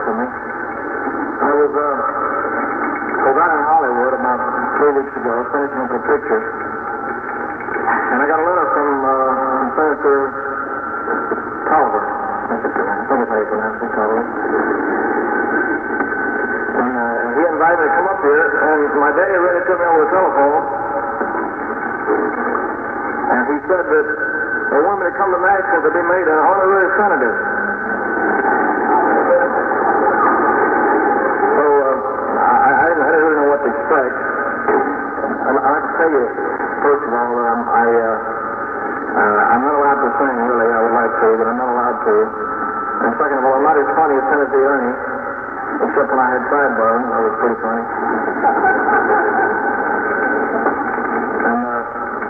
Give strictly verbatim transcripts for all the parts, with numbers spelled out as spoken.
to me. I was, uh, was out in Hollywood about three weeks ago, finishing up a picture. And I got a letter from, uh, from Senator Tolliver. I think it's how you pronounce it, Tolliver. And uh, he invited me to come up here, and my daddy read it to me over the telephone. And he said that they wanted me to come to Nashville to be made an honorary senator. So uh, I, I, didn't, I didn't really know what to expect. I'd like to tell you, first of all, um, I, uh, uh, I'm not allowed to sing, really. I would like to, but I'm not allowed to. And second of all, I'm not as funny as Tennessee Ernie, except when I had sideburns. That was pretty funny. And uh,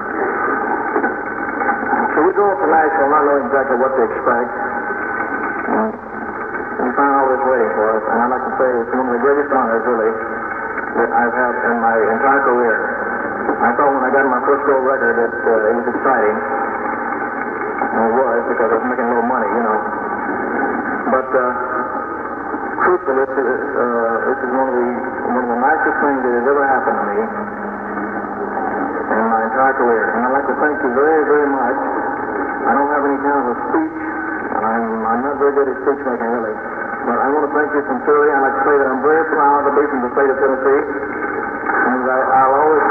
so we go up to Nashville not knowing exactly what to expect. And we find all this waiting for us. And I'd like to say it's one of the greatest honors, really, that I've had in my entire career. I thought when I got my first gold record that uh, it was exciting. And it was, because I was making a little money, you know. But uh, truthfully, this is, uh, this is one of the one of the nicest things that has ever happened to me in my entire career. And I'd like to thank you very, very much. I don't have any kind of a speech, and I'm, I'm not very good at speech making, really. But I want to thank you sincerely. I'd like to say that I'm very proud to be from the state of Tennessee. And I, I'll always...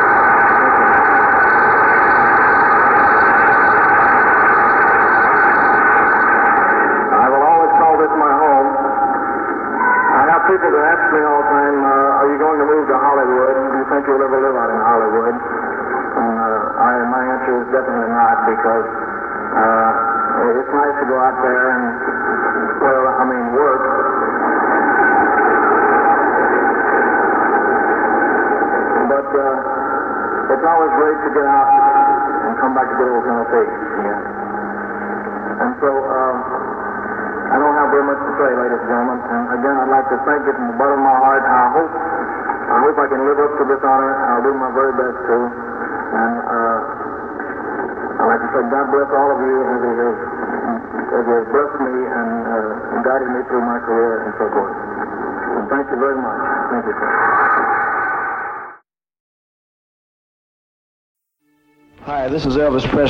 I will always call this my home. I have people that ask me all the time, uh, are you going to move to Hollywood? Do you think you'll ever live out in Hollywood? And uh, I, my answer is definitely not, because uh, it's nice to go out there and, well, I mean, work. But uh, it's always great to get out and come back to good old Tennessee. Yeah. And so um, I don't have very much to say, ladies and gentlemen. And again, I'd like to thank you from the bottom of my heart. I hope I hope I can live up to this honor. I'll do my very best to. And uh, I'd like to say God bless all of you as He has, as he has blessed me and uh, guided me through my career and so forth. And thank you very much. Thank you, sir. Hi, this is Elvis Presley.